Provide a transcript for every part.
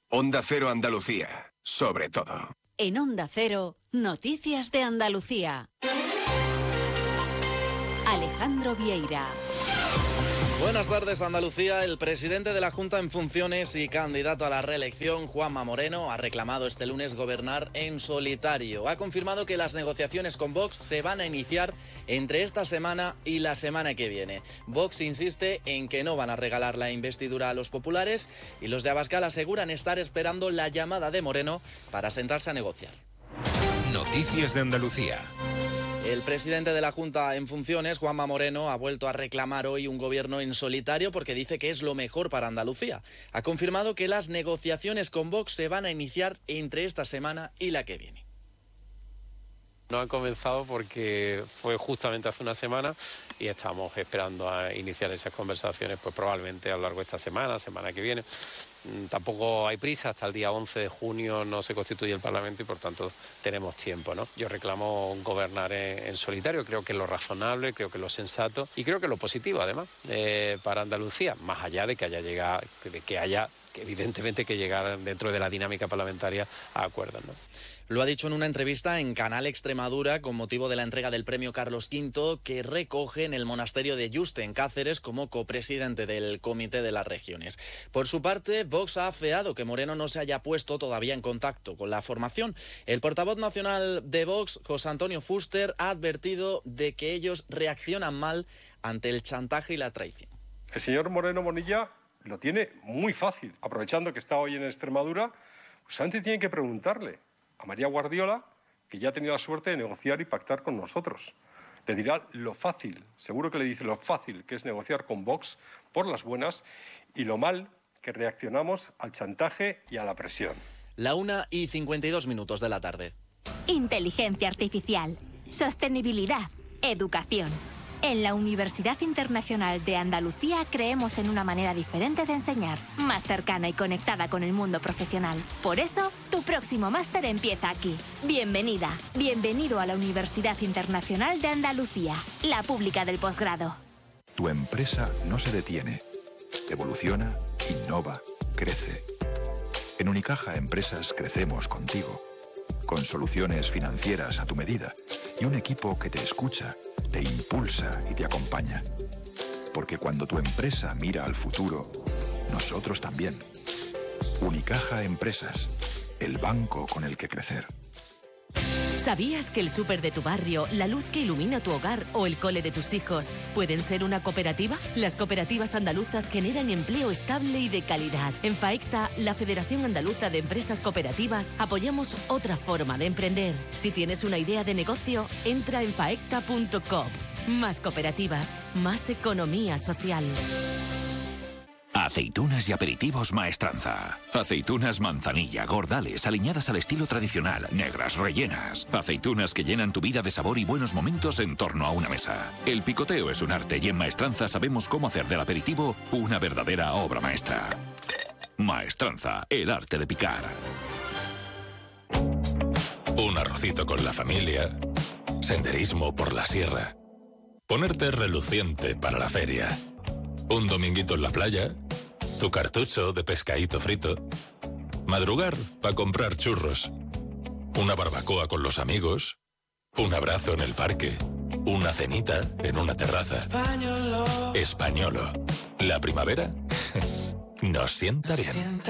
Onda Cero Andalucía, sobre todo. En Onda Cero, Noticias de Andalucía. Alejandro Vieira. Buenas tardes, Andalucía. El presidente de la Junta en funciones y candidato a la reelección, Juanma Moreno, ha reclamado este lunes gobernar en solitario. Ha confirmado que las negociaciones con Vox se van a iniciar entre esta semana y la semana que viene. Vox insiste en que no van a regalar la investidura a los populares y los de Abascal aseguran estar esperando la llamada de Moreno para sentarse a negociar. Noticias de Andalucía. El presidente de la Junta en funciones, Juanma Moreno, ha vuelto a reclamar hoy un gobierno en solitario porque dice que es lo mejor para Andalucía. Ha confirmado que las negociaciones con Vox se van a iniciar entre esta semana y la que viene. No han comenzado porque fue justamente hace una semana y estamos esperando a iniciar esas conversaciones, pues probablemente a lo largo de esta semana que viene. Tampoco hay prisa, hasta el día 11 de junio no se constituye el Parlamento y por tanto tenemos tiempo, ¿no? Yo reclamo gobernar en solitario, creo que es lo razonable, creo que es lo sensato y creo que es lo positivo además para Andalucía, más allá de que haya evidentemente que llegar dentro de la dinámica parlamentaria a acuerdos, ¿no? Lo ha dicho en una entrevista en Canal Extremadura con motivo de la entrega del premio Carlos V que recoge en el monasterio de Yuste, en Cáceres, como copresidente del Comité de las Regiones. Por su parte, Vox ha afeado que Moreno no se haya puesto todavía en contacto con la formación. El portavoz nacional de Vox, José Antonio Fuster, ha advertido de que ellos reaccionan mal ante el chantaje y la traición. El señor Moreno Bonilla lo tiene muy fácil. Aprovechando que está hoy en Extremadura, pues antes tiene que preguntarle a María Guardiola, que ya ha tenido la suerte de negociar y pactar con nosotros. Le dirá lo fácil, seguro que le dice lo fácil que es negociar con Vox por las buenas y lo mal que reaccionamos al chantaje y a la presión. La 1:52 de la tarde. Inteligencia artificial, sostenibilidad, educación. En la Universidad Internacional de Andalucía creemos en una manera diferente de enseñar, más cercana y conectada con el mundo profesional. Por eso, tu próximo máster empieza aquí. Bienvenida, bienvenido a la Universidad Internacional de Andalucía, la pública del posgrado. Tu empresa no se detiene, evoluciona, innova, crece. En Unicaja Empresas crecemos contigo, con soluciones financieras a tu medida y un equipo que te escucha, te impulsa y te acompaña. Porque cuando tu empresa mira al futuro, nosotros también. Unicaja Empresas, el banco con el que crecer. ¿Sabías que el súper de tu barrio, la luz que ilumina tu hogar o el cole de tus hijos pueden ser una cooperativa? Las cooperativas andaluzas generan empleo estable y de calidad. En FAECTA, la Federación Andaluza de Empresas Cooperativas, apoyamos otra forma de emprender. Si tienes una idea de negocio, entra en faecta.com. Más cooperativas, más economía social. Aceitunas y aperitivos Maestranza. Aceitunas manzanilla, gordales, aliñadas al estilo tradicional, negras, rellenas. Aceitunas que llenan tu vida de sabor y buenos momentos en torno a una mesa. El picoteo es un arte y en Maestranza sabemos cómo hacer del aperitivo una verdadera obra maestra. Maestranza, el arte de picar. Un arrocito con la familia, senderismo por la sierra, ponerte reluciente para la feria, un dominguito en la playa, tu cartucho de pescadito frito, madrugar para comprar churros, una barbacoa con los amigos, un abrazo en el parque, una cenita en una terraza. Españolo. La primavera nos sienta bien.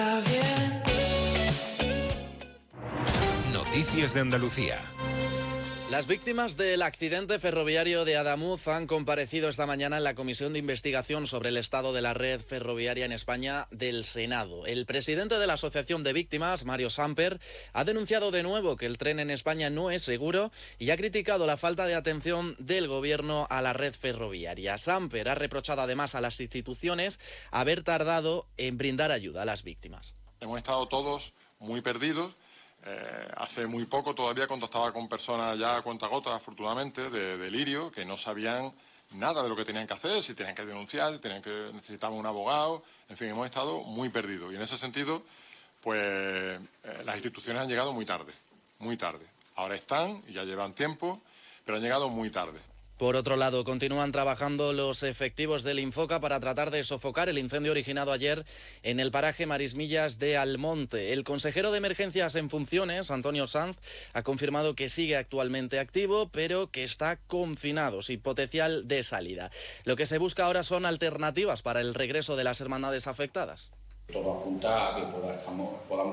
Noticias de Andalucía. Las víctimas del accidente ferroviario de Adamuz han comparecido esta mañana en la Comisión de Investigación sobre el estado de la red ferroviaria en España del Senado. El presidente de la Asociación de Víctimas, Mario Samper, ha denunciado de nuevo que el tren en España no es seguro y ha criticado la falta de atención del gobierno a la red ferroviaria. Samper ha reprochado además a las instituciones haber tardado en brindar ayuda a las víctimas. Hemos estado todos muy perdidos. Hace muy poco todavía contactaba con personas ya a cuentagotas, afortunadamente, de delirio, que no sabían nada de lo que tenían que hacer, si tenían que denunciar, si necesitaban un abogado, en fin, hemos estado muy perdidos. Y en ese sentido, pues las instituciones han llegado muy tarde, muy tarde. Ahora están y ya llevan tiempo, pero han llegado muy tarde. Por otro lado, continúan trabajando los efectivos del Infoca para tratar de sofocar el incendio originado ayer en el paraje Marismillas de Almonte. El consejero de Emergencias en funciones, Antonio Sanz, ha confirmado que sigue actualmente activo, pero que está confinado, sin potencial de salida. Lo que se busca ahora son alternativas para el regreso de las hermandades afectadas. Todo apunta a que podamos